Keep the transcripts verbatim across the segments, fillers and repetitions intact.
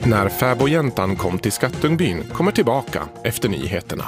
När fäbodjäntan kom till Skattungbyn kommer tillbaka efter nyheterna.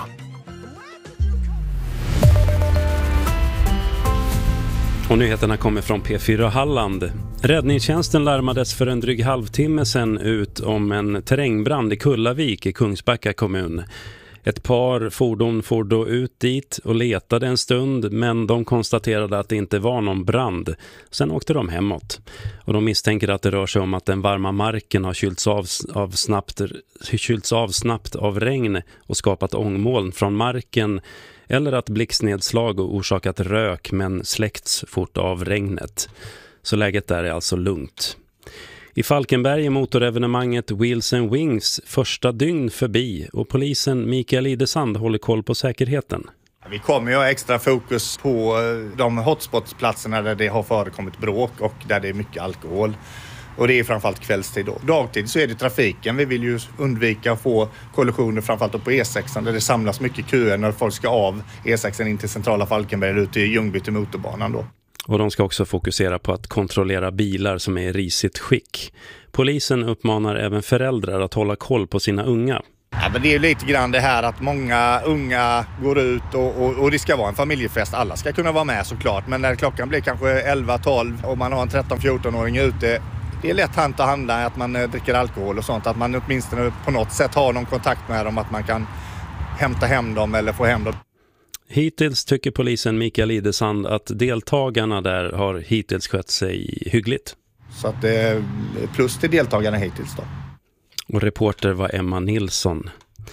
Och nyheterna kommer från P fyra Halland. Räddningstjänsten larmades för en dryg halvtimme sedan ut om en terrängbrand i Kullavik i Kungsbacka kommun. Ett par fordon for då ut dit och letade en stund, men de konstaterade att det inte var någon brand. Sen åkte de hemåt. Och de misstänker att det rör sig om att den varma marken har kylts av, av, snabbt, kylts av snabbt av regn och skapat ångmoln från marken, eller att blixtnedslag och orsakat rök men släckts fort av regnet. Så läget där är alltså lugnt. I Falkenberg är motorevenemanget Wheels and Wings första dygn förbi och polisen Mikael Idesand håller koll på säkerheten. Vi kommer ju ha extra fokus på de hotspotsplatserna där det har förekommit bråk och där det är mycket alkohol. Och det är framförallt kvällstid då. Dagtid så är det trafiken. Vi vill ju undvika att få kollisioner framförallt på E sex där det samlas mycket köer när folk ska av E sex in till centrala Falkenberg eller ut till Ljungby till motorbanan då. Och de ska också fokusera på att kontrollera bilar som är i risigt skick. Polisen uppmanar även föräldrar att hålla koll på sina unga. Ja, men det är ju lite grann det här att många unga går ut och, och, och det ska vara en familjefest. Alla ska kunna vara med såklart. Men när klockan blir kanske elva tolv och man har en tretton fjorton-åring ute, det är lätt hand att handla att man dricker alkohol och sånt. Att man åtminstone på något sätt har någon kontakt med dem, att man kan hämta hem dem eller få hem dem. Hittills tycker polisen Mikael Idesand att deltagarna där har hittills skött sig hyggligt. Så att det är plus till deltagarna hittills då. Och reporter var Emma Nilsson.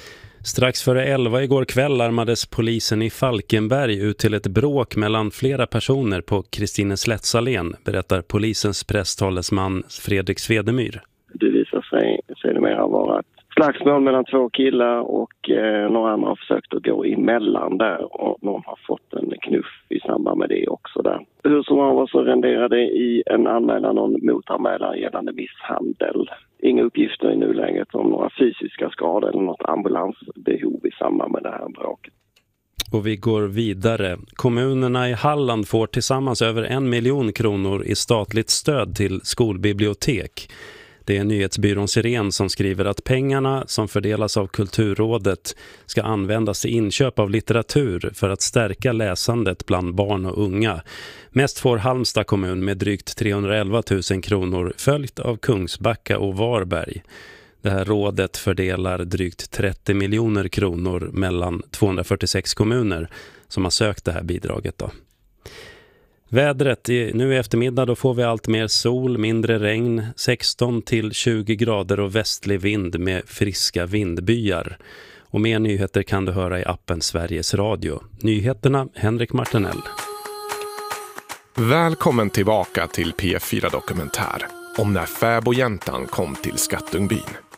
Strax före elva igår kväll larmades polisen i Falkenberg ut till ett bråk mellan flera personer på Kristineslättsalén, berättar polisens presstalesman Fredrik Svedemyr. Det visar sig sedermera vara ett slagsmål mellan två killar och eh, några andra har försökt att gå emellan där och någon har fått en knuff i samband med det också där. Hur som var så renderade i en anmälan och en motanmälan gällande misshandel. Inga uppgifter i nuläget om några fysiska skador eller något ambulansbehov i samband med det här bråket. Och vi går vidare. Kommunerna i Halland får tillsammans över en miljon kronor i statligt stöd till skolbibliotek. Det är nyhetsbyrån Siren som skriver att pengarna som fördelas av Kulturrådet ska användas till inköp av litteratur för att stärka läsandet bland barn och unga. Mest får Halmstad kommun med drygt trehundraelva tusen kronor, följt av Kungsbacka och Varberg. Det här rådet fördelar drygt trettio miljoner kronor mellan tvåhundrafyrtiosex kommuner som har sökt det här bidraget då. Vädret, nu i eftermiddag då får vi allt mer sol, mindre regn, sexton till tjugo grader och västlig vind med friska vindbyar. Och mer nyheter kan du höra i appen Sveriges Radio. Nyheterna, Henrik Martinell. Välkommen tillbaka till P fyra Dokumentär om när fäbodjäntan kom till Skattungbyn.